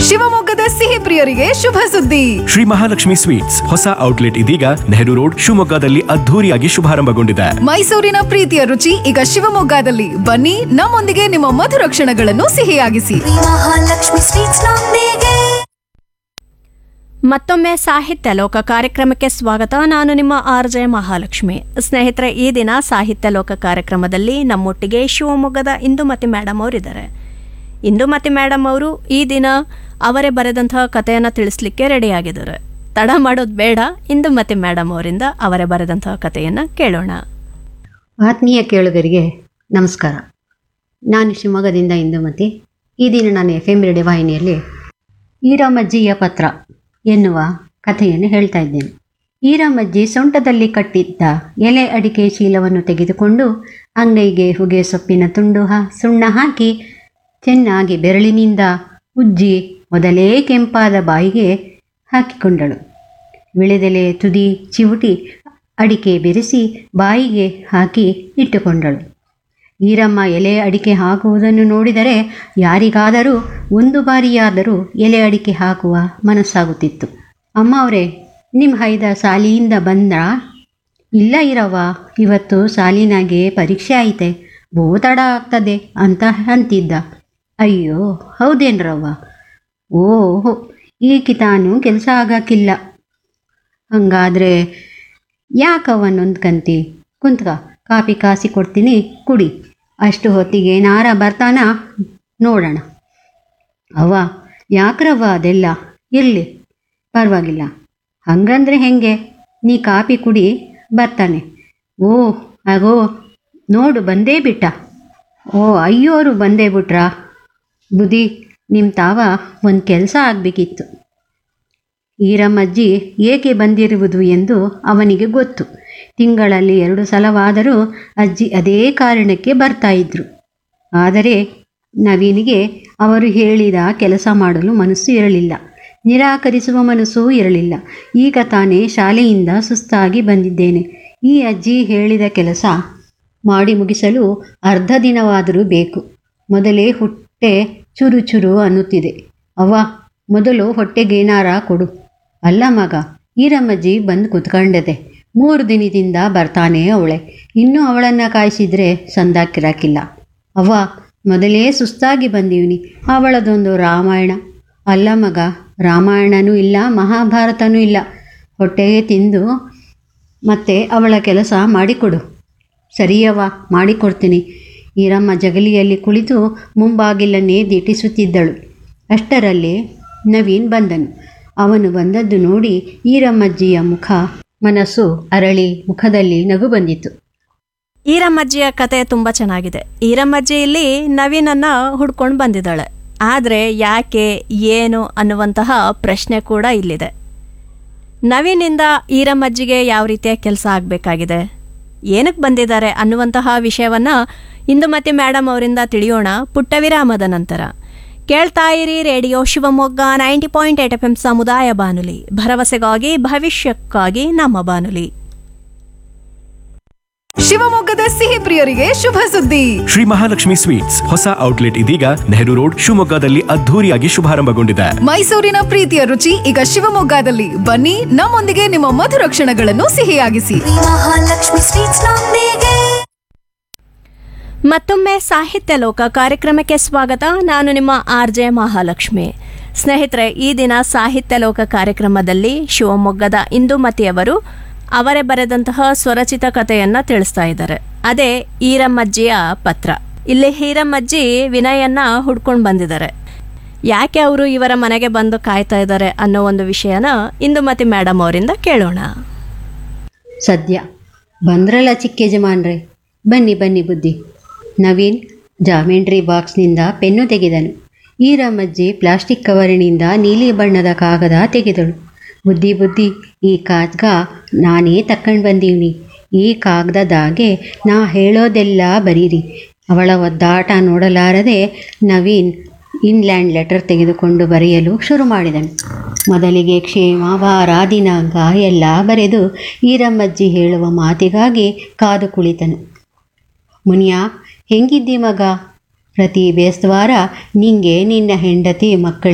ಶಿವಮೊಗ್ಗದ ಸಿಹಿ ಪ್ರಿಯರಿಗೆ ಶುಭ ಸುದ್ದಿ. ಶ್ರೀ ಮಹಾಲಕ್ಷ್ಮಿ ಸ್ವೀಟ್ಸ್ ಹೊಸ ಔಟ್ಲೆಟ್ ಇದೀಗ ನೆಹರು ರೋಡ್ ಶಿವಮೊಗ್ಗದಲ್ಲಿ ಅದ್ಧೂರಿಯಾಗಿ ಶುಭಾರಂಭಗೊಂಡಿದೆ. ಮೈಸೂರಿನ ಪ್ರೀತಿಯ ರುಚಿ ಈಗ ಶಿವಮೊಗ್ಗದಲ್ಲಿ. ಬನ್ನಿ, ನಮ್ಮೊಂದಿಗೆ ನಿಮ್ಮ ಮಧುರ ಕ್ಷಣಗಳನ್ನು ಸಿಹಿಯಾಗಿಸಿ. ಮಹಾಲಕ್ಷ್ಮಿ ಸ್ವೀಟ್ಸ್ ನೊಂದಿಗೆ. ಮತ್ತೊಮ್ಮೆ ಸಾಹಿತ್ಯ ಲೋಕ ಕಾರ್ಯಕ್ರಮಕ್ಕೆ ಸ್ವಾಗತ. ನಾನು ನಿಮ್ಮ RJ ಮಹಾಲಕ್ಷ್ಮಿ. ಸ್ನೇಹಿತರೆ, ಈ ದಿನ ಸಾಹಿತ್ಯ ಲೋಕ ಕಾರ್ಯಕ್ರಮದಲ್ಲಿ ನಮ್ಮೊಟ್ಟಿಗೆ ಶಿವಮೊಗ್ಗದ ಇಂದುಮತಿ ಮೇಡಮ್ ಅವರಿದ್ದಾರೆ. ಇಂದುಮತಿ ಮೇಡಮ್ ಅವರು ಈ ದಿನ ಅವರೇ ಬರೆದಂತಹ ಕಥೆಯನ್ನು ತಿಳಿಸ್ಲಿಕ್ಕೆ ರೆಡಿಯಾಗಿದ್ದಾರೆ. ತಡ ಮಾಡೋದು ಬೇಡ, ಇಂದುಮತಿ ಮೇಡಮ್ ಅವರಿಂದ ಅವರೇ ಬರೆದಂತಹ ಕಥೆಯನ್ನು ಕೇಳೋಣ. ಆತ್ಮೀಯ ಕೇಳುಗರಿಗೆ ನಮಸ್ಕಾರ. ನಾನು ಶಿವಮೊಗ್ಗದಿಂದ ಇಂದುಮತಿ. ಈ ದಿನ ನಾನು FM ರೇಡಿಯೋ ವಾಹಿನಿಯಲ್ಲಿ ಈರಮ್ಮಜ್ಜಿಯ ಪತ್ರ ಎನ್ನುವ ಕಥೆಯನ್ನು ಹೇಳ್ತಾ ಇದ್ದೇನೆ. ಈರಮ್ಮಜ್ಜಿ ಸೊಂಟದಲ್ಲಿ ಕಟ್ಟಿದ್ದ ಎಲೆ ಅಡಿಕೆ ಚೀಲವನ್ನು ತೆಗೆದುಕೊಂಡು ಅಂಗೈಗೆ ಹೊಗೆ ಸೊಪ್ಪಿನ ತುಂಡು ಸುಣ್ಣ ಹಾಕಿ ಚೆನ್ನಾಗಿ ಬೆರಳಿನಿಂದ ಉಜ್ಜಿ ಮೊದಲೇ ಕೆಂಪಾದ ಬಾಯಿಗೆ ಹಾಕಿಕೊಂಡಳು. ವಿಳೆದೆಲೆ ತುದಿ ಚಿವುಟಿ ಅಡಿಕೆ ಬೆರೆಸಿ ಬಾಯಿಗೆ ಹಾಕಿ ಇಟ್ಟುಕೊಂಡಳು. ಈರಮ್ಮ ಎಲೆ ಅಡಿಕೆ ಹಾಕುವುದನ್ನು ನೋಡಿದರೆ ಯಾರಿಗಾದರೂ ಒಂದು ಬಾರಿಯಾದರೂ ಎಲೆ ಅಡಿಕೆ ಹಾಕುವ ಮನಸ್ಸಾಗುತ್ತಿತ್ತು. ಅಮ್ಮ ಅವರೇ, ನಿಮ್ಮ ಹೈದ ಶಾಲೆಯಿಂದ ಬಂದ್ರಾ? ಇಲ್ಲ ಈರವ್ವ, ಇವತ್ತು ಶಾಲಿನಾಗೆ ಪರೀಕ್ಷೆ ಐತೆ, ಬಹು ತಡ ಆಗ್ತದೆ ಅಂತ ಅಂತಿದ್ದ. ಅಯ್ಯೋ ಹೌದೇನ್ರವ್ವ? ಓಹೋ, ಈಕೆ ತಾನು ಕೆಲಸ ಆಗಕ್ಕಿಲ್ಲ. ಹಂಗಾದರೆ ಯಾಕವನ್ನೊಂದ್ಕಂತಿ? ಕುಂತ್ಕ, ಕಾಪಿ ಕಾಸಿ ಕೊಡ್ತೀನಿ, ಕುಡಿ. ಅಷ್ಟು ಹೊತ್ತಿಗೆ ನಾರ ಬರ್ತಾನ ನೋಡೋಣ. ಅವ್ವ, ಯಾಕ್ರವ್ವ ಅದೆಲ್ಲ? ಇರಲಿ, ಪರವಾಗಿಲ್ಲ. ಹಂಗಂದ್ರೆ ಹೆಂಗೆ? ನೀ ಕಾಪಿ ಕುಡಿ, ಬರ್ತಾನೆ. ಓ ಆಗೋ, ನೋಡು ಬಂದೇ ಬಿಟ್ಟ. ಓ ಅಯ್ಯೋರು ಬಂದೇ ಬಿಟ್ರಾ? ಬುದ್ಧಿ, ನಿಮ್ಮ ತಾವ ಒಂದು ಕೆಲಸ ಆಗಬೇಕಿತ್ತು. ಈರಮ್ಮಜ್ಜಿ ಏಕೆ ಬಂದಿರುವುದು ಎಂದು ಅವನಿಗೆ ಗೊತ್ತು. ತಿಂಗಳಲ್ಲಿ 2 ಸಲವಾದರೂ ಅಜ್ಜಿ ಅದೇ ಕಾರಣಕ್ಕೆ ಬರ್ತಾಯಿದ್ರು. ಆದರೆ ನವೀನಿಗೆ ಅವರು ಹೇಳಿದ ಕೆಲಸ ಮಾಡಲು ಮನಸ್ಸು ಇರಲಿಲ್ಲ, ನಿರಾಕರಿಸುವ ಮನಸ್ಸೂ ಇರಲಿಲ್ಲ. ಈಗ ತಾನೇ ಶಾಲೆಯಿಂದ ಸುಸ್ತಾಗಿ ಬಂದಿದ್ದೇನೆ. ಈ ಅಜ್ಜಿ ಹೇಳಿದ ಕೆಲಸ ಮಾಡಿ ಮುಗಿಸಲು ಅರ್ಧ ದಿನವಾದರೂ ಬೇಕು. ಮೊದಲೇ ಹೊಟ್ಟೆ ಚುರು ಚುರು ಅನ್ನುತ್ತಿದೆ. ಅವ್ವ, ಮೊದಲು ಹೊಟ್ಟೆಗೇನಾರ ಕೊಡು. ಅಲ್ಲ ಮಗ, ಈರಮ್ಮಜ್ಜಿ ಬಂದು ಕುತ್ಕೊಂಡದೆ. 3 ದಿನದಿಂದ ಬರ್ತಾನೆ ಅವಳೆ. ಇನ್ನೂ ಅವಳನ್ನು ಕಾಯಿಸಿದರೆ ಸಂದಾಕಿರಾಕಿಲ್ಲ. ಅವ್ವ, ಮೊದಲೇ ಸುಸ್ತಾಗಿ ಬಂದೀವ್ನಿ. ಅವಳದೊಂದು ರಾಮಾಯಣ. ಅಲ್ಲ ಮಗ, ರಾಮಾಯಣನೂ ಇಲ್ಲ, ಮಹಾಭಾರತನೂ ಇಲ್ಲ. ಹೊಟ್ಟೆಗೆ ತಿಂದು ಮತ್ತೆ ಅವಳ ಕೆಲಸ ಮಾಡಿಕೊಡು. ಸರಿಯವ್ವ, ಮಾಡಿಕೊಡ್ತೀನಿ. ಈರಮ್ಮ ಜಗಲಿಯಲ್ಲಿ ಕುಳಿತು ಮುಂಬಾಗಿಲನ್ನೇ ದಿಟ್ಟಿಸುತ್ತಿದ್ದಳು. ಅಷ್ಟರಲ್ಲಿ ನವೀನ್ ಬಂದನು. ಅವನು ಬಂದದ್ದು ನೋಡಿ ಈರಮ್ಮಜ್ಜಿಯ ಮನಸ್ಸು ಅರಳಿ ಮುಖದಲ್ಲಿ ನಗು ಬಂದಿತು. ಈರಮ್ಮಜ್ಜಿಯ ಕತೆ ತುಂಬ ಚೆನ್ನಾಗಿದೆ. ಈರಮ್ಮಜ್ಜಿ ಇಲ್ಲಿ ನವೀನನ್ನು ಹುಡ್ಕೊಂಡು ಬಂದಿದ್ದಾಳೆ. ಆದರೆ ಯಾಕೆ, ಏನು ಅನ್ನುವಂತಹ ಪ್ರಶ್ನೆ ಕೂಡ ಇಲ್ಲಿದೆ. ನವೀನಿಂದ ಈರಮ್ಮಜ್ಜಿಗೆ ಯಾವ ರೀತಿಯ ಕೆಲಸ ಆಗಬೇಕಾಗಿದೆ, ಏನಕ್ಕೆ ಬಂದಿದ್ದಾರೆ ಅನ್ನುವಂತಹ ವಿಷಯವನ್ನು ಇಂದುಮತಿ ಮೇಡಮ್ ಅವರಿಂದ ತಿಳಿಯೋಣ ಪುಟ್ಟ ವಿರಾಮದ ನಂತರ. ಕೇಳ್ತಾ ಇರಿ ರೇಡಿಯೋ ಶಿವಮೊಗ್ಗ 90.8 FM ಸಮುದಾಯ ಬಾನುಲಿ, ಭರವಸೆಗಾಗಿ ಭವಿಷ್ಯಕ್ಕಾಗಿ ನಮ್ಮ ಬಾನುಲಿ. ಶಿವಮೊಗ್ಗದ ಸಿಹಿ ಪ್ರಿಯರಿಗೆ ಶುಭ ಸುದ್ದಿ. ಶ್ರೀ ಮಹಾಲಕ್ಷ್ಮಿ ಸ್ವೀಟ್ಸ್ ಹೊಸ ಔಟ್ಲೆಟ್ ಇದೀಗ ನೆಹರು ರೋಡ್ ಶಿವಮೊಗ್ಗದಲ್ಲಿ ಅದ್ಧೂರಿಯಾಗಿ ಶುಭಾರಂಭಗೊಂಡಿದೆ. ಮೈಸೂರಿನ ಪ್ರೀತಿಯ ರುಚಿ ಈಗ ಶಿವಮೊಗ್ಗದಲ್ಲಿ. ಬನ್ನಿ, ನಮ್ಮೊಂದಿಗೆ ನಿಮ್ಮ ಮಧುರ ಕ್ಷಣಗಳನ್ನು ಸಿಹಿಯಾಗಿಸಿ. ಮಹಾಲಕ್ಷ್ಮಿ ಸ್ವೀಟ್ಸ್ ನೊಂದಿಗೆ. ಮತ್ತೊಮ್ಮೆ ಸಾಹಿತ್ಯ ಲೋಕ ಕಾರ್ಯಕ್ರಮಕ್ಕೆ ಸ್ವಾಗತ. ನಾನು ನಿಮ್ಮ RJ ಮಹಾಲಕ್ಷ್ಮಿ. ಸ್ನೇಹಿತರೆ, ಈ ದಿನ ಸಾಹಿತ್ಯ ಲೋಕ ಕಾರ್ಯಕ್ರಮದಲ್ಲಿ ಶಿವಮೊಗ್ಗದ ಇಂದುಮತಿಯವರು ಅವರೇ ಬರೆದಂತಹ ಸ್ವರಚಿತ ಕಥೆಯನ್ನು ತಿಳಿಸ್ತಾ ಇದ್ದಾರೆ. ಅದೇ ಈರಮ್ಮಜ್ಜಿಯ ಪತ್ರ. ಇಲ್ಲಿ ಈರಮ್ಮಜ್ಜಿ ವಿನಯನ್ನ ಹುಡ್ಕೊಂಡು ಬಂದಿದ್ದಾರೆ. ಯಾಕೆ ಅವರು ಇವರ ಮನೆಗೆ ಬಂದು ಕಾಯ್ತಾ ಇದ್ದಾರೆ ಅನ್ನೋ ಒಂದು ವಿಷಯನ ಇಂದುಮತಿ ಮೇಡಮ್ ಅವರಿಂದ ಕೇಳೋಣ. ಸದ್ಯ ಬಂದ್ರಲ್ಲ ಚಿಕ್ಕ ಯಜಮಾನ್ರೆ, ಬನ್ನಿ ಬನ್ನಿ ಬುದ್ಧಿ. ನವೀನ್ ಜಾಮೆಂಟ್ರಿ ಬಾಕ್ಸ್ನಿಂದ ಪೆನ್ನು ತೆಗೆದನು. ಈರಮ್ಮಜ್ಜಿ ಪ್ಲಾಸ್ಟಿಕ್ ಕವರಿನಿಂದ ನೀಲಿ ಬಣ್ಣದ ಕಾಗದ ತೆಗೆದಳು. ಬುದ್ಧಿ ಬುದ್ಧಿ, ಈ ಕಾಗದ ನಾನೇ ತಕ್ಕೊಂಡು ಬಂದೀವ್ನಿ. ಈ ಕಾಗದದಾಗೆ ನಾ ಹೇಳೋದೆಲ್ಲ ಬರೀರಿ. ಅವಳ ಒದ್ದಾಟ ನೋಡಲಾರದೆ ನವೀನ್ ಇನ್ಲ್ಯಾಂಡ್ ಲೆಟರ್ ತೆಗೆದುಕೊಂಡು ಬರೆಯಲು ಶುರು ಮಾಡಿದನು. ಮೊದಲಿಗೆ ಕ್ಷೇಮ, ವಾರ, ದಿನಾಂಕ ಎಲ್ಲ ಬರೆದು ಈರಮ್ಮಜ್ಜಿ ಹೇಳುವ ಮಾತಿಗಾಗಿ ಕಾದು ಕುಳಿತನು. ಮುನಿಯ, ಹೆಂಗಿದ್ದಿ ಮಗ? ಪ್ರತಿ ಬೇಸ್ವಾರ ನಿಂಗೆ ನಿನ್ನ ಹೆಂಡತಿ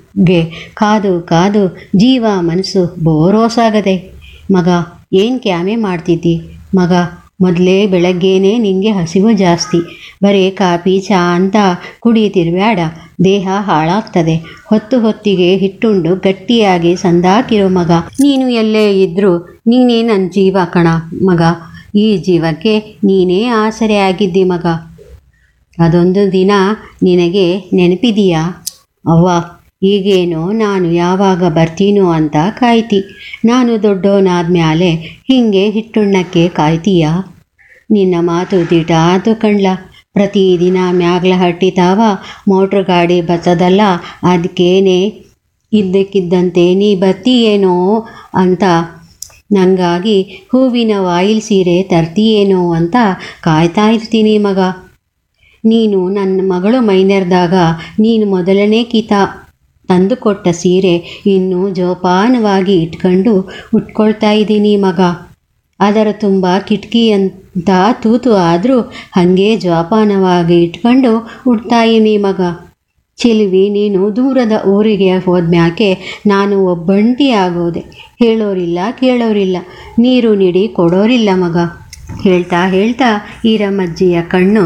ಗೆ ಕಾದು ಕಾದು ಜೀವ ಮನಸ್ಸು ಬೋರೋಸಾಗದೆ. ಮಗ ಏನು ಕ್ಯಾಮೆ ಮಾಡ್ತಿದ್ದಿ ಮಗ? ಮೊದಲೇ ಬೆಳಗ್ಗೆನೇ ನಿನಗೆ ಹಸಿವು ಜಾಸ್ತಿ. ಬರೀ ಕಾಫಿ ಚಹಾ ಅಂತ ಕುಡಿಯುತ್ತಿರ್ಬೇಡ, ದೇಹ ಹಾಳಾಗ್ತದೆ. ಹೊತ್ತು ಹೊತ್ತಿಗೆ ಹಿಟ್ಟುಂಡು ಗಟ್ಟಿಯಾಗಿ ಸಂದಾಕಿರೋ ಮಗ. ನೀನು ಎಲ್ಲೇ ಇದ್ದರೂ ನೀನೇ ನನ್ನ ಜೀವ ಕಣ ಮಗ. ಈ ಜೀವಕ್ಕೆ ನೀನೇ ಆಸರೆ ಆಗಿದ್ದಿ ಮಗ. ಅದೊಂದು ದಿನ ನಿನಗೆ ನೆನಪಿದೆಯಾ ಅವ್ವ? ಈಗೇನೋ ನಾನು ಯಾವಾಗ ಬರ್ತೀನೋ ಅಂತ ಕಾಯ್ತಿ. ನಾನು ದೊಡ್ಡವನಾದ್ಮೇಲೆ ಹೀಗೆ ಹಿಟ್ಟುಣ್ಣಕ್ಕೆ ಕಾಯ್ತೀಯಾ? ನಿನ್ನ ಮಾತು ದಿಟ ಆತು ಕಣ್ಲ. ಪ್ರತಿದಿನ ಮ್ಯಾಗ್ಲ ಹಟ್ಟಿತಾವ ಮೋಟ್ರ್ ಗಾಡಿ ಬರ್ತದಲ್ಲ, ಅದಕ್ಕೇನೆ ಇದ್ದಕ್ಕಿದ್ದಂತೆ ನೀ ಬರ್ತೀಯೇನೋ ಅಂತ, ನನಗಾಗಿ ಹೂವಿನ ವಾಯಿಲ್ ಸೀರೆ ತರ್ತೀಯೇನೋ ಅಂತ ಕಾಯ್ತಾ ಇರ್ತೀನಿ ಮಗ. ನೀನು ನನ್ನ ಮಗಳು ಮೈನೆರ್ದಾಗ ನೀನು ಮೊದಲನೇ ಕಿತ ತಂದುಕೊಟ್ಟ ಸೀರೆ ಇನ್ನೂ ಜೋಪಾನವಾಗಿ ಇಟ್ಕೊಂಡು ಉಟ್ಕೊಳ್ತಾ ಇದ್ದೀನಿ ಮಗ. ಅದರ ತುಂಬ ಕಿಟಕಿ ಅಂತ ತೂತು ಆದರೂ ಹಾಗೆ ಜೋಪಾನವಾಗಿ ಇಟ್ಕೊಂಡು ಉಡ್ತಾ ಇದ್ದೀನಿ ಮಗ. ಚೆಲುವಿ, ನೀನು ದೂರದ ಊರಿಗೆ ಹೋದ್ಮ್ಯಾಕೆ ನಾನು ಒಬ್ಬಂಟಿ ಆಗೋದೆ. ಹೇಳೋರಿಲ್ಲ ಕೇಳೋರಿಲ್ಲ, ನೀರು ನೀಡಿ ಕೊಡೋರಿಲ್ಲ ಮಗ. ಹೇಳ್ತಾ ಹೇಳ್ತಾ ಈರಮ್ಮಜ್ಜಿಯ ಕಣ್ಣು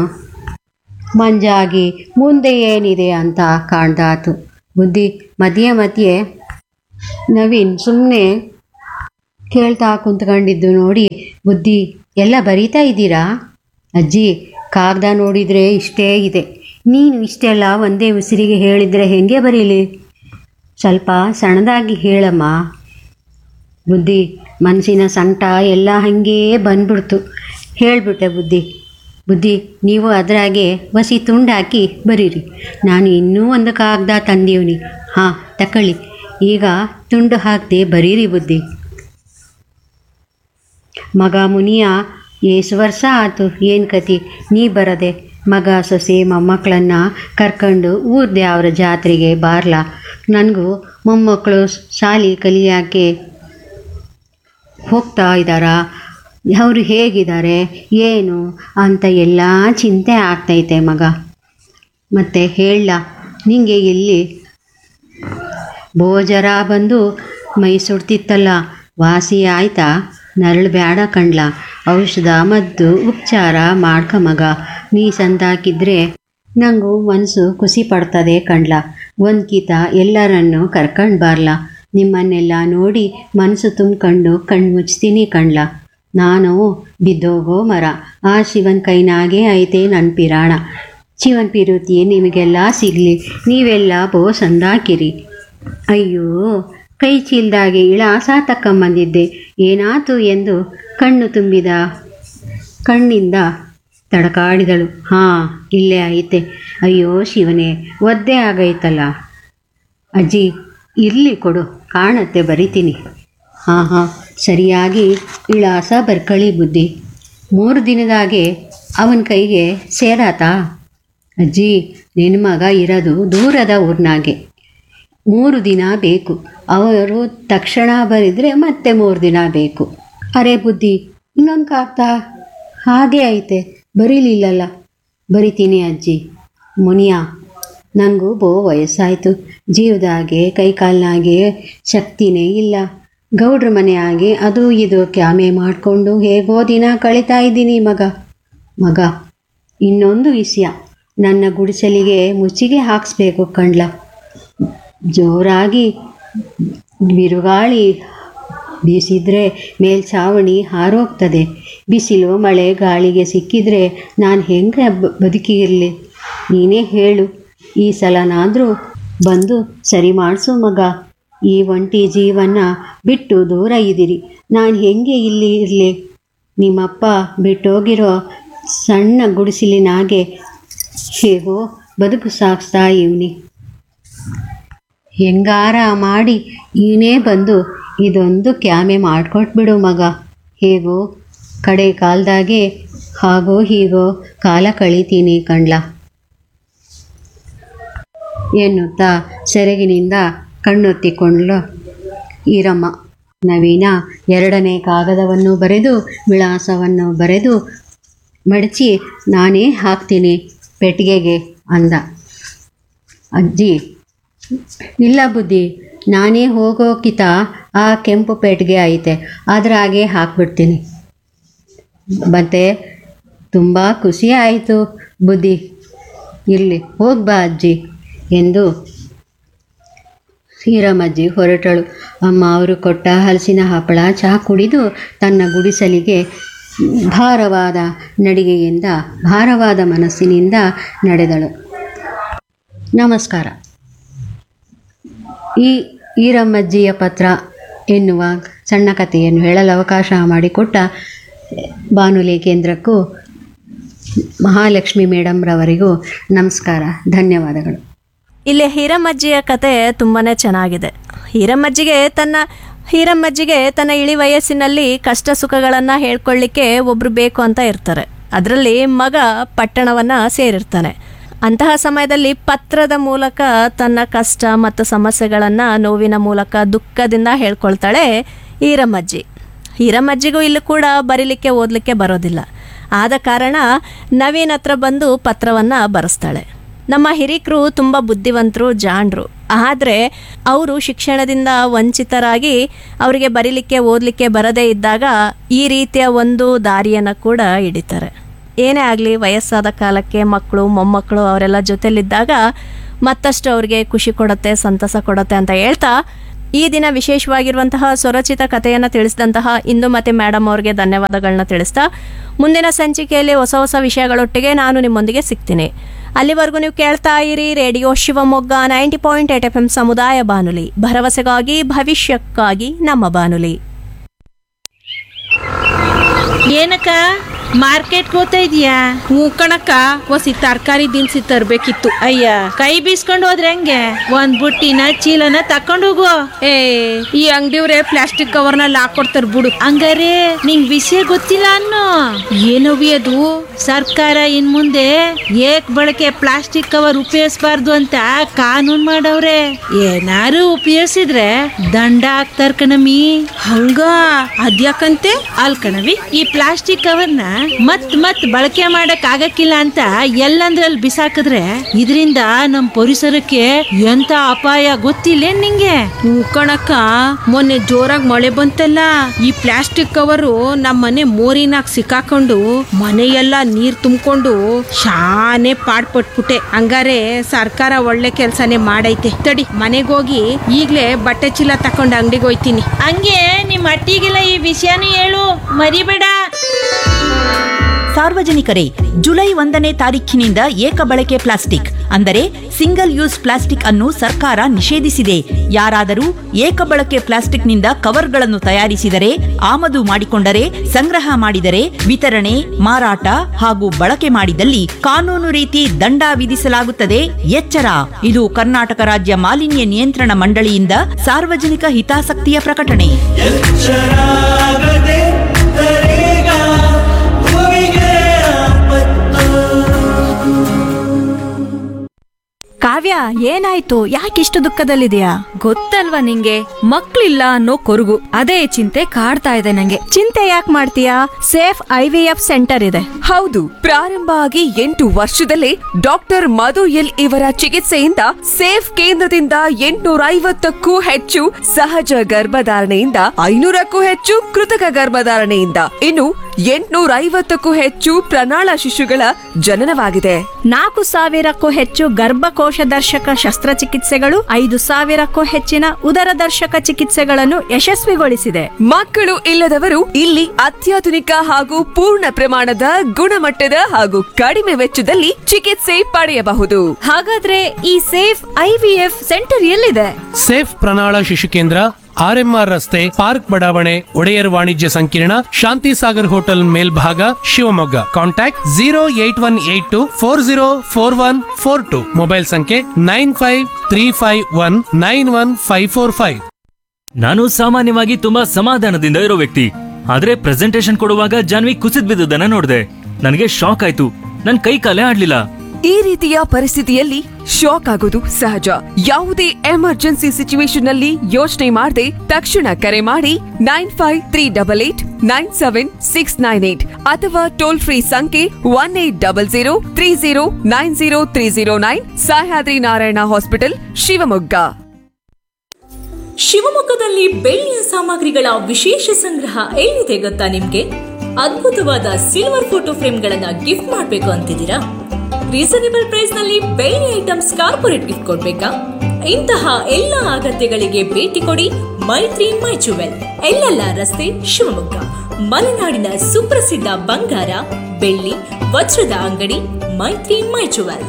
ಮಂಜಾಗಿ ಮುಂದೆ ಏನಿದೆ ಅಂತ ಕಾಣ್ದಾತು. ಬುದ್ಧಿ ಮಧ್ಯೆ ಮಧ್ಯೆ ನವೀನ್ ಸುಮ್ಮನೆ ಕೇಳ್ತಾ ಕುಂತ್ಕೊಂಡಿದ್ದು ನೋಡಿ, ಬುದ್ಧಿ ಎಲ್ಲ ಬರೀತಾ ಇದ್ದೀರಾ ಅಜ್ಜಿ? ಕಾಗದ ನೋಡಿದರೆ ಇಷ್ಟೇ ಇದೆ, ನೀನು ಇಷ್ಟೆಲ್ಲ ಒಂದೇ ಉಸಿರಿಗೆ ಹೇಳಿದರೆ ಹೆಂಗೆ ಬರೀಲಿ? ಸ್ವಲ್ಪ ಸಣ್ಣದಾಗಿ ಹೇಳಮ್ಮ. ಬುದ್ಧಿ ಮನಸ್ಸಿನ ಸಂಕಟ ಎಲ್ಲ ಹಾಗೇ ಬಂದ್ಬಿಡ್ತು, ಹೇಳಿಬಿಟ್ಟೆ ಬುದ್ಧಿ. ಬುದ್ಧಿ ನೀವು ಅದ್ರಾಗೆ ವಸಿ ತುಂಡಾಕಿ ಬರೀರಿ. ನಾನು ಇನ್ನೂ ಒಂದು ಕಾಗದ ತಂದೀವ್ನಿ, ಹಾಂ ತಕೊಳ್ಳಿ. ಈಗ ತುಂಡು ಹಾಕದೆ ಬರೀರಿ ಬುದ್ಧಿ. ಮಗ ಮುನಿಯ ಏಸು ವರ್ಷ ಆತು ಏನು ಕತಿ ನೀ ಬರದೆ? ಮಗ ಸೊಸೆ ಮೊಮ್ಮಕ್ಕಳನ್ನು ಕರ್ಕೊಂಡು ಊರ್ದ್ಯಾವ್ರ ಜಾತ್ರೆಗೆ ಬಾರ್ಲಾ? ನನಗೂ ಮೊಮ್ಮಕ್ಕಳು ಶಾಲೆ ಕಲಿಯೋಕ್ಕೆ ಹೋಗ್ತಾ ಇದ್ದಾರಾ? ಅವರು ಹೇಗಿದ್ದಾರೆ ಏನು ಅಂತ ಎಲ್ಲ ಚಿಂತೆ ಆಗ್ತೈತೆ ಮಗ. ಮತ್ತೆ ಹೇಳ, ನಿಂಗೆ ಇಲ್ಲಿ ಬೋಜರ ಬಂದು ಮೈ ಸುಡ್ತಿತ್ತಲ್ಲ, ವಾಸಿ ಆಯ್ತಾ? ನರಳು ಬೇಡ ಕಣ್ಲ, ಔಷಧ ಮದ್ದು ಉಪಚಾರ ಮಾಡ್ಕ ಮಗ. ನೀ ಸಂದಾಕಿದ್ರೆ ನನಗೂ ಮನಸ್ಸು ಖುಷಿ ಪಡ್ತದೆ ಕಣ್ಲ. ಒಂದು ಕಿತ ಎಲ್ಲರನ್ನು ಕರ್ಕೊಂಡು ಬಾರ್ಲ. ನಿಮ್ಮನ್ನೆಲ್ಲ ನೋಡಿ ಮನಸ್ಸು ತುಂಬ್ಕೊಂಡು ಕಣ್ಣು ಮುಚ್ತೀನಿ ಕಣ್ಲ. ನಾನು ಬಿದ್ದೋಗೋ ಮರ, ಆ ಶಿವನ ಕೈನಾಗೆ ಐತೆ ನನ್ನ ಪಿರಾಣ. ಶಿವನ್ ಪಿರುತಿ ನಿಮಗೆಲ್ಲ ಸಿಗಲಿ, ನೀವೆಲ್ಲ ಬೋ ಸಂದಾಕಿರಿ. ಅಯ್ಯೋ, ಕೈ ಚೀಲ್ದಾಗೆ ಇಳಾಸ ತಕ್ಕಂಬಂದಿದ್ದೆ, ಏನಾತು ಎಂದು ಕಣ್ಣು ತುಂಬಿದ ಕಣ್ಣಿಂದ ತಡಕಾಡಿದಳು. ಹಾಂ ಇಲ್ಲೇ ಐತೆ. ಅಯ್ಯೋ ಶಿವನೇ, ಒದ್ದೆ ಆಗೈತಲ್ಲ. ಅಜ್ಜಿ ಇರಲಿ ಕೊಡು, ಕಾಣತ್ತೆ ಬರಿತೀನಿ. ಹಾಂ ಹಾಂ ಸರಿಯಾಗಿ ಇಳಾಸ ಬರ್ಕಳಿ ಬುದ್ಧಿ. 3 ದಿನದಾಗೆ ಅವನ ಕೈಗೆ ಸೇರಾತಾ? ಅಜ್ಜಿ ನಿನ್ನ ಮಗ ಇರೋದು ದೂರದ ಊರ್ನಾಗೆ, 3 ದಿನ ಬೇಕು. ಅವರು ತಕ್ಷಣ ಬರಿದರೆ ಮತ್ತೆ 3 ದಿನ ಬೇಕು. ಅರೆ ಬುದ್ಧಿ, ಇನ್ನೊಂದು ಕಾಗ್ದ ಹಾಗೆ ಐತೆ, ಬರೀಲಿಲ್ಲಲ್ಲ. ಬರಿತೀನಿ ಅಜ್ಜಿ. ಮುನಿಯ, ನನಗೂ ವಯಸ್ಸಾಯಿತು, ಜೀವದಾಗೆ ಕೈಕಾಲಿನಾಗೆ ಶಕ್ತಿನೇ ಇಲ್ಲ. ಗೌಡ್ರ ಮನೆಯಾಗಿ ಅದು ಇದು ಕ್ಯಾಮೆ ಮಾಡಿಕೊಂಡು ಹೇಗೋ ದಿನ ಕಳೀತಾ ಇದ್ದೀನಿ ಮಗ. ಮಗ ಇನ್ನೊಂದು ವಿಷಯ, ನನ್ನ ಗುಡಿಸಲಿಗೆ ಮುಚ್ಚಿಗೆ ಹಾಕಿಸ್ಬೇಕು ಕಣ್ಲ. ಜೋರಾಗಿ ಬಿರುಗಾಳಿ ಬೀಸಿದರೆ ಮೇಲ್ಛಾವಣಿ ಹಾರೋಗ್ತದೆ. ಬಿಸಿಲು ಮಳೆ ಗಾಳಿಗೆ ಸಿಕ್ಕಿದರೆ ನಾನು ಹೆಂಗೆ ಬದುಕಿರಲಿ? ನೀನೇ ಹೇಳು. ಈ ಸಲನಾದರೂ ಬಂದು ಸರಿ ಮಾಡಿಸು ಮಗ. ಈ ಒಂಟಿ ಜೀವನ ಬಿಟ್ಟು ದೂರ ಇದ್ದೀರಿ, ನಾನು ಹೆಂಗೆ ಇಲ್ಲಿ ಇರಲಿ? ನಿಮ್ಮಪ್ಪ ಬಿಟ್ಟೋಗಿರೋ ಸಣ್ಣ ಗುಡಿಸಲಿನಾಗೆ ಹೇಗೋ ಬದುಕು ಸಾಗಿಸ್ತಾ ಇವ್ನಿ. ಹೆಂಗಾರ ಮಾಡಿ ನೀನೇ ಬಂದು ಇದೊಂದು ಕ್ಯಾಮೆ ಮಾಡಿಕೊಟ್ಬಿಡು ಮಗ. ಹೇಗೋ ಕಡೆ ಕಾಲದಾಗೆ ಹಾಗೋ ಹೀಗೋ ಕಾಲ ಕಳೀತೀನಿ ಕಣ್ಲ ಎನ್ನುತ್ತಾ ಸೆರಗಿನಿಂದ ಕಣ್ಣೊತ್ತಿಕೊಂಡ್ಲು ಈರಮ್ಮ. ನವೀನ 2ನೇ ಕಾಗದವನ್ನು ಬರೆದು ವಿಳಾಸವನ್ನು ಬರೆದು ಮಡಚಿ ನಾನೇ ಹಾಕ್ತೀನಿ ಪೆಟ್ಟಿಗೆಗೆ ಅಂದ. ಅಜ್ಜಿ ಇಲ್ಲ ಬುದ್ಧಿ, ನಾನೇ ಹೋಗೋಕ್ಕಿಂತ ಆ ಕೆಂಪು ಪೇಟ್ಗೆ ಐತೆ ಅದ್ರ ಹಾಗೆ ಹಾಕ್ಬಿಡ್ತೀನಿ. ಮತ್ತೆ ತುಂಬ ಖುಷಿ ಆಯಿತು ಬುದ್ಧಿ. ಇರಲಿ, ಹೋಗ್ಬಾ ಅಜ್ಜಿ ಎಂದು ಈರಮ್ಮಜ್ಜಿ ಹೊರಟಳು. ಅಮ್ಮ ಅವರು ಕೊಟ್ಟ ಹಲಸಿನ ಹಪ್ಪಳ ಚಹಾ ಕುಡಿದು ತನ್ನ ಗುಡಿಸಲಿಗೆ ಭಾರವಾದ ನಡಿಗೆಯಿಂದ ಭಾರವಾದ ಮನಸ್ಸಿನಿಂದ ನಡೆದಳು. ನಮಸ್ಕಾರ. ಈ ಈರಮ್ಮಜ್ಜಿಯ ಪತ್ರ ಎನ್ನುವ ಸಣ್ಣ ಕಥೆಯನ್ನು ಹೇಳಲು ಅವಕಾಶ ಮಾಡಿಕೊಟ್ಟ ಬಾನುಲಿ ಕೇಂದ್ರಕ್ಕೂ ಮಹಾಲಕ್ಷ್ಮಿ ಮೇಡಮ್ರವರಿಗೂ ನಮಸ್ಕಾರ, ಧನ್ಯವಾದಗಳು. ಇಲ್ಲಿ ಹೀರಮ್ಮಜ್ಜಿಯ ಕತೆ ತುಂಬಾ ಚೆನ್ನಾಗಿದೆ. ಹೀರಮ್ಮಜ್ಜಿಗೆ ತನ್ನ ಇಳಿ ವಯಸ್ಸಿನಲ್ಲಿ ಕಷ್ಟ ಸುಖಗಳನ್ನು ಹೇಳ್ಕೊಳ್ಳಿಕ್ಕೆ ಒಬ್ಬರು ಬೇಕು ಅಂತ ಇರ್ತಾರೆ. ಅದರಲ್ಲಿ ಮಗ ಪಟ್ಟಣವನ್ನು ಸೇರಿರ್ತಾನೆ. ಅಂತಹ ಸಮಯದಲ್ಲಿ ಪತ್ರದ ಮೂಲಕ ತನ್ನ ಕಷ್ಟ ಮತ್ತು ಸಮಸ್ಯೆಗಳನ್ನು ನೋವಿನ ಮೂಲಕ ದುಃಖದಿಂದ ಹೇಳ್ಕೊಳ್ತಾಳೆ ಈರಮ್ಮಜ್ಜಿಗೂ ಇಲ್ಲೂ ಕೂಡ ಬರೀಲಿಕ್ಕೆ ಓದಲಿಕ್ಕೆ ಬರೋದಿಲ್ಲ. ಆದ ಕಾರಣ ನವೀನ್ ಹತ್ರ ಬಂದು ಪತ್ರವನ್ನು ಬರೆಸ್ತಾಳೆ. ನಮ್ಮ ಹಿರಿಕರು ತುಂಬ ಬುದ್ಧಿವಂತರು, ಜಾಣರು. ಆದರೆ ಅವರು ಶಿಕ್ಷಣದಿಂದ ವಂಚಿತರಾಗಿ ಅವರಿಗೆ ಬರೀಲಿಕ್ಕೆ ಓದಲಿಕ್ಕೆ ಬರದೇ ಇದ್ದಾಗ ಈ ರೀತಿಯ ಒಂದು ದಾರಿಯನ್ನು ಕೂಡ ಹಿಡಿತಾರೆ. ಏನೇ ಆಗಲಿ, ವಯಸ್ಸಾದ ಕಾಲಕ್ಕೆ ಮಕ್ಕಳು ಮೊಮ್ಮಕ್ಕಳು ಅವರೆಲ್ಲ ಜೊತೆಲಿದ್ದಾಗ ಮತ್ತಷ್ಟು ಅವ್ರಿಗೆ ಖುಷಿ ಕೊಡುತ್ತೆ, ಸಂತಸ ಕೊಡುತ್ತೆ ಅಂತ ಹೇಳ್ತಾ ಈ ದಿನ ವಿಶೇಷವಾಗಿರುವಂತಹ ಸ್ವರಚಿತ ಕಥೆಯನ್ನು ತಿಳಿಸಿದಂತಹ ಇಂದುಮತಿ ಮೇಡಮ್ ಅವ್ರಿಗೆ ಧನ್ಯವಾದಗಳನ್ನ ತಿಳಿಸ್ತಾ ಮುಂದಿನ ಸಂಚಿಕೆಯಲ್ಲಿ ಹೊಸ ಹೊಸ ವಿಷಯಗಳೊಟ್ಟಿಗೆ ನಾನು ನಿಮ್ಮೊಂದಿಗೆ ಸಿಗ್ತೀನಿ. ಅಲ್ಲಿವರೆಗೂ ನೀವು ಕೇಳ್ತಾ ಇರಿ ರೇಡಿಯೋ ಶಿವಮೊಗ್ಗ 90.8 FM ಸಮುದಾಯ ಬಾನುಲಿ, ಭರವಸೆಗಾಗಿ ಭವಿಷ್ಯಕ್ಕಾಗಿ ನಮ್ಮ ಬಾನುಲಿ. ಏನಕ್ಕ ಮಾರ್ಕೆಟ್ಗೆ ಹೋಗ್ತಾ ಇದೀಯಾ? ಹ್ಞೂ ಕಣಕ್ಕ, ಹೊಸಿ ತರಕಾರಿ ದಿನಸಿ ತರ್ಬೇಕಿತ್ತು. ಅಯ್ಯ, ಕೈ ಬೀಸ್ಕೊಂಡು ಹೋದ್ರೆ ಹೆಂಗೆ? ಒಂದ್ ಬುಟ್ಟಿನ ಚೀಲನ ತಕೊಂಡು ಹೋಗು. ಏ, ಈ ಅಂಗಡಿಯವ್ರೆ ಪ್ಲಾಸ್ಟಿಕ್ ಕವರ್ನಲ್ಲಿ ಹಾಕೊಡ್ತಾರ ಬಿಡು. ಹಂಗಾರೆ ನಿಂಗ್ ವಿಷಯ ಗೊತ್ತಿಲ್ಲ ಅನ್ನೋ? ಏನವಿ ಅದು? ಸರ್ಕಾರ ಇನ್ ಮುಂದೆ ಏಕ್ ಬಳಕೆ ಪ್ಲಾಸ್ಟಿಕ್ ಕವರ್ ಉಪಯೋಗಿಸಬಾರ್ದು ಅಂತ ಕಾನೂನು ಮಾಡವ್ರೆ. ಏನಾರು ಉಪಯೋಗಿಸಿದ್ರೆ ದಂಡ ಹಾಕ್ತಾರ ಕಣಮಿ. ಹಂಗ ಅದ್ಯಾಕಂತೆ? ಅಲ್ ಕಣವಿ, ಈ ಪ್ಲಾಸ್ಟಿಕ್ ಕವರ್ನ ಮತ್ ಬಳಕೆ ಮಾಡಕ್ ಆಗಕ್ಕಿಲ್ಲ ಅಂತ ಎಲ್ಲಂದ್ರಲ್ಲಿ ಬಿಸಾಕಿದ್ರೆ ಇದರಿಂದ ನಮ್ ಪರಿಸರಕ್ಕೆ ಎಂತ ಅಪಾಯ ಗೊತ್ತಿಲ್ಲ ನಿಂಗೆ? ಹ್ಞೂ ಕಣಕ್ಕ, ಮೊನ್ನೆ ಜೋರಾಗಿ ಮಳೆ ಬಂತಲ್ಲ, ಈ ಪ್ಲಾಸ್ಟಿಕ್ ಕವರು ನಮ್ಮ ಮನೆ ಮೋರಿನಾಗ ಸಿಕ್ಕಾಕೊಂಡು ಮನೆಯೆಲ್ಲ ನೀರ್ ತುಂಬಿಕೊಂಡು ಶಾನೆ ಪಾಡ್ಪಟ್ಬಿಟ್ಟೆ. ಹಂಗಾರೆ ಸರ್ಕಾರ ಒಳ್ಳೆ ಕೆಲ್ಸನೇ ಮಾಡೈತೆ. ತಡಿ, ಮನೆಗೋಗಿ ಈಗ್ಲೇ ಬಟ್ಟೆ ಚೀಲ ತಕೊಂಡು ಅಂಗಡಿಗೆ ಹೋಯ್ತೀನಿ. ಹಂಗೆ ನಿಮ್ ಅಟ್ಟಿಗೆಲ್ಲ ಈ ವಿಷಯನೂ ಹೇಳು, ಮರಿಬೇಡ. ಸಾರ್ವಜನಿಕರೇ, ಜುಲೈ 1ನೇ ತಾರೀಖಿನಿಂದ ಏಕಬಳಕೆ ಪ್ಲಾಸ್ಟಿಕ್ ಅಂದರೆ ಸಿಂಗಲ್ ಯೂಸ್ ಪ್ಲಾಸ್ಟಿಕ್ ಅನ್ನು ಸರ್ಕಾರ ನಿಷೇಧಿಸಿದೆ. ಯಾರಾದರೂ ಏಕಬಳಕೆ ಪ್ಲಾಸ್ಟಿಕ್ನಿಂದ ಕವರ್ಗಳನ್ನು ತಯಾರಿಸಿದರೆ, ಆಮದು ಮಾಡಿಕೊಂಡರೆ, ಸಂಗ್ರಹ ಮಾಡಿದರೆ, ವಿತರಣೆ, ಮಾರಾಟ ಹಾಗೂ ಬಳಕೆ ಮಾಡಿದಲ್ಲಿ ಕಾನೂನು ರೀತಿ ದಂಡ ವಿಧಿಸಲಾಗುತ್ತದೆ. ಎಚ್ಚರ! ಇದು ಕರ್ನಾಟಕ ರಾಜ್ಯ ಮಾಲಿನ್ಯ ನಿಯಂತ್ರಣ ಮಂಡಳಿಯಿಂದ ಸಾರ್ವಜನಿಕ ಹಿತಾಸಕ್ತಿಯ ಪ್ರಕಟಣೆ. ಕಾವ್ಯ, ಏನಾಯ್ತು? ಯಾಕಿಷ್ಟು ದುಃಖದಲ್ಲಿದೆಯಾ? ಗೊತ್ತಲ್ವಾ ನಿಂಗೆ, ಮಕ್ಳಿಲ್ಲ ಅನ್ನೋ ಕೊರಗು, ಅದೇ ಚಿಂತೆ ಕಾಡ್ತಾ ಇದೆ ನಂಗೆ. ಚಿಂತೆ ಯಾಕೆ ಮಾಡ್ತೀಯಾ? ಸೇಫ್ IVF ಸೆಂಟರ್ ಇದೆ. ಹೌದು, ಪ್ರಾರಂಭ ಆಗಿ 8 ವರ್ಷದಲ್ಲೇ ಡಾಕ್ಟರ್ ಮಧು ಎಲ್ ಇವರ ಚಿಕಿತ್ಸೆಯಿಂದ ಸೇಫ್ ಕೇಂದ್ರದಿಂದ 850ಕ್ಕೂ ಹೆಚ್ಚು ಸಹಜ ಗರ್ಭಧಾರಣೆಯಿಂದ 500ಕ್ಕೂ ಹೆಚ್ಚು ಕೃತಕ ಗರ್ಭಧಾರಣೆಯಿಂದ ಇನ್ನು 850ಕ್ಕೂ ಹೆಚ್ಚು ಪ್ರಣಾಳ ಶಿಶುಗಳ ಜನನವಾಗಿದೆ. 4,000ಕ್ಕೂ ಹೆಚ್ಚು ಗರ್ಭಕೋಶ ದರ್ಶಕ ಶಸ್ತ್ರಚಿಕಿತ್ಸೆಗಳು, 5,000ಕ್ಕೂ ಹೆಚ್ಚಿನ ಉದರ ದರ್ಶಕ ಚಿಕಿತ್ಸೆಗಳನ್ನು ಯಶಸ್ವಿಗೊಳಿಸಿದೆ. ಮಕ್ಕಳು ಇಲ್ಲದವರು ಇಲ್ಲಿ ಅತ್ಯಾಧುನಿಕ ಹಾಗೂ ಪೂರ್ಣ ಪ್ರಮಾಣದ ಗುಣಮಟ್ಟದ ಹಾಗೂ ಕಡಿಮೆ ವೆಚ್ಚದಲ್ಲಿ ಚಿಕಿತ್ಸೆ ಪಡೆಯಬಹುದು. ಹಾಗಾದ್ರೆ ಈ ಸೇಫ್ IVF ಸೆಂಟರ್ ಎಲ್ಲಿದೆ? ಸೇಫ್ ಪ್ರಣಾಳ ಶಿಶು ಕೇಂದ್ರ RMR ರಸ್ತೆ, ಪಾರ್ಕ್ ಬಡಾವಣೆ, ಒಡೆಯರ್ ವಾಣಿಜ್ಯ ಸಂಕೀರ್ಣ, ಶಾಂತಿ ಸಾಗರ್ ಹೋಟೆಲ್ ಮೇಲ್ಭಾಗ, ಶಿವಮೊಗ್ಗ. ಕಾಂಟ್ಯಾಕ್ಟ್ 08182404142. ಮೊಬೈಲ್ ಸಂಖ್ಯೆ 9535191545. ನಾನು ಸಾಮಾನ್ಯವಾಗಿ ತುಂಬಾ ಸಮಾಧಾನದಿಂದ ಇರೋ ವ್ಯಕ್ತಿ. ಆದ್ರೆ ಪ್ರೆಸೆಂಟೇಶನ್ ಕೊಡುವಾಗ ಜಾನ್ವಿ ಕುಸಿದ್ ಬಿದ್ದುದನ್ನ ನೋಡಿದೆ. ನನಗೆ ಶಾಕ್ ಆಯ್ತು. ನನ್ ಕೈ ಕಾಲೇ ಆಡ್ಲಿಲ್ಲ. ಈ ರೀತಿಯ ಪರಿಸ್ಥಿತಿಯಲ್ಲಿ ಶಾಕ್ ಆಗೋದು ಸಹಜ. ಯಾವುದೇ ಎಮರ್ಜೆನ್ಸಿ ಸಿಚುವೇಶನ್ ನಲ್ಲಿ ಯೋಚನೆ ಮಾಡದೆ ತಕ್ಷಣ ಕರೆ ಮಾಡಿ 9538897698 ಅಥವಾ ಟೋಲ್ ಫ್ರೀ ಸಂಖ್ಯೆ 180030903009 ಸಹ್ಯಾದ್ರಿ ನಾರಾಯಣ ಹಾಸ್ಪಿಟಲ್ ಶಿವಮೊಗ್ಗ. ಶಿವಮೊಗ್ಗದಲ್ಲಿ ಬೆಳ್ಳಿಯ ಸಾಮಗ್ರಿಗಳ ವಿಶೇಷ ಸಂಗ್ರಹ ಎಲ್ಲಿದೆ ಗೊತ್ತಾ ನಿಮ್ಗೆ? ಅದ್ಭುತವಾದ ಸಿಲ್ವರ್ ಫೋಟೋ ಫ್ರೇಮ್ಗಳನ್ನ ಗಿಫ್ಟ್ ಮಾಡಬೇಕು ಅಂತಿದ್ದೀರಾ? ರೀಸನೇಬಲ್ ಪ್ರೈಸ್ ನಲ್ಲಿ ಬೆಳ್ಳಿ ಐಟಮ್ಸ್ ಕಾರ್ಪೊರೇಟ್ ಗಿಫ್ಟ್ ಕೊಡ್ಬೇಕಾ? ಇಂತಹ ಎಲ್ಲ ಅಗತ್ಯಗಳಿಗೆ ಭೇಟಿ ಕೊಡಿ ಮೈತ್ರಿ ಮೈ ಜುವೆಲ್, ಎಲ್ಲೆಲ್ಲ ರಸ್ತೆ, ಶಿವಮೊಗ್ಗ. ಮಲೆನಾಡಿನ ಸುಪ್ರಸಿದ್ಧ ಬಂಗಾರ, ಬೆಳ್ಳಿ, ವಜ್ರದ ಅಂಗಡಿ ಮೈತ್ರಿ ಮೈ ಜುವೆಲ್.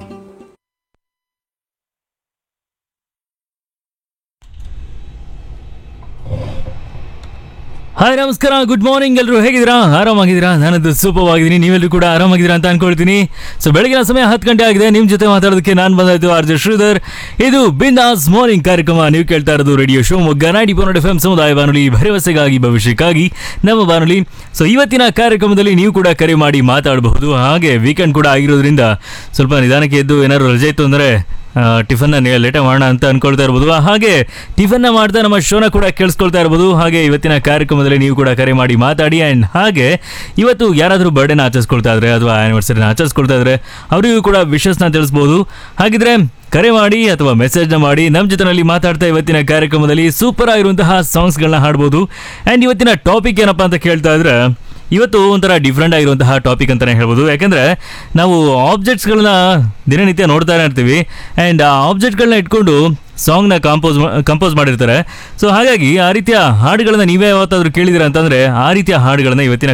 ಹಾಯ್ ನಮಸ್ಕಾರ, ಗುಡ್ ಮಾರ್ನಿಂಗ್. ಎಲ್ಲರೂ ಹೇಗಿದ್ದೀರಾ? ಆರಾಮಾಗಿದ್ದೀರಾ? ನಾನದು ಸೂಪರ್ ಆಗಿದ್ದೀನಿ. ನೀವೆಲ್ಲರೂ ಕೂಡ ಆರಾಮಾಗಿದ್ದೀರಾ ಅಂತ ಅನ್ಕೊಳ್ತೀನಿ. ಸೊ ಬೆಳಗಿನ ಸಮಯ 10 ಗಂಟೆ ಆಗಿದೆ. ನಿಮ್ಮ ಜೊತೆ ಮಾತಾಡೋದಕ್ಕೆ ನಾನು ಬಂದಾಯ್ತು ಆರ್ಜೆ ಶ್ರೀಧರ್. ಇದು ಬಿಂದಾಸ್ ಮಾರ್ನಿಂಗ್ ಕಾರ್ಯಕ್ರಮ. ನೀವು ಕೇಳ್ತಾ ಇರೋದು ರೇಡಿಯೋ ಶಿವಮೊಗ್ಗ 90.1 FM ಸಮುದಾಯ ಬಾನುಲಿ, ಭರವಸೆಗಾಗಿ ಭವಿಷ್ಯಕ್ಕಾಗಿ ನಮ್ಮ ಬಾನುಲಿ. ಸೊ ಇವತ್ತಿನ ಕಾರ್ಯಕ್ರಮದಲ್ಲಿ ನೀವು ಕೂಡ ಕರೆ ಮಾಡಿ ಮಾತಾಡಬಹುದು. ಹಾಗೆ ವೀಕೆಂಡ್ ಕೂಡ ಆಗಿರೋದ್ರಿಂದ ಸ್ವಲ್ಪ ನಿಧಾನಕ್ಕೆ ಎದ್ದು ಏನಾದ್ರು ರಜೆ ಇತ್ತು ಅಂದರೆ ಟಿಫನ್ನ ಲೇಟಾಗಿ ಮಾಡೋಣ ಅಂತ ಅನ್ಕೊಳ್ತಾ ಇರ್ಬೋದು. ಹಾಗೆ ಟಿಫನ್ನ ಮಾಡ್ತಾ ನಮ್ಮ ಶೋನ ಕೂಡ ಕೇಳಿಸ್ಕೊಳ್ತಾ ಇರ್ಬೋದು. ಹಾಗೆ ಇವತ್ತಿನ ಕಾರ್ಯಕ್ರಮದಲ್ಲಿ ನೀವು ಕೂಡ ಕರೆ ಮಾಡಿ ಮಾತಾಡಿ. ಆ್ಯಂಡ್ ಹಾಗೆ ಇವತ್ತು ಯಾರಾದರೂ ಬರ್ಡೇನ ಆಚರಿಸ್ಕೊಳ್ತಾ ಇದ್ರೆ ಅಥವಾ ಆ್ಯನಿವರ್ಸರಿನ ಆಚರಿಸ್ಕೊಳ್ತಾ ಇದ್ರೆ ಅವರಿಗೂ ಕೂಡ ವಿಶಸ್ನ ತಿಳಿಸ್ಬೋದು. ಹಾಗಿದ್ರೆ ಕರೆ ಮಾಡಿ ಅಥವಾ ಮೆಸೇಜ್ನ ಮಾಡಿ ನಮ್ಮ ಜೊತೆನಲ್ಲಿ ಮಾತಾಡ್ತಾ ಇವತ್ತಿನ ಕಾರ್ಯಕ್ರಮದಲ್ಲಿ ಸೂಪರ್ ಆಗಿರುವಂತಹ ಸಾಂಗ್ಸ್ಗಳನ್ನ ಹಾಡ್ಬೋದು. ಆ್ಯಂಡ್ ಇವತ್ತಿನ ಟಾಪಿಕ್ ಏನಪ್ಪ ಅಂತ ಕೇಳ್ತಾ ಇದ್ರೆ, ಇವತ್ತು ಒಂಥರ ಡಿಫ್ರೆಂಟ್ ಆಗಿರುವಂತಹ ಟಾಪಿಕ್ ಅಂತಲೇ ಹೇಳ್ಬೋದು. ಯಾಕೆಂದರೆ ನಾವು ಆಬ್ಜೆಕ್ಟ್ಸ್ಗಳನ್ನ ದಿನನಿತ್ಯ ನೋಡ್ತಾನೆ ಇರ್ತೀವಿ. ಆ್ಯಂಡ್ ಆ ಆಬ್ಜೆಕ್ಟ್ಗಳನ್ನ ಇಟ್ಕೊಂಡು ಸಾಂಗ್ನ ಕಂಪೋಸ್ ಮಾಡಿರ್ತಾರೆ. ಸೊ ಹಾಗಾಗಿ ಆ ರೀತಿಯ ಹಾಡುಗಳನ್ನ ನೀವೇ ಯಾವತ್ತಾದರೂ ಕೇಳಿದಿರ ಅಂತಂದರೆ ಆ ರೀತಿಯ ಹಾಡುಗಳನ್ನ ಇವತ್ತಿನ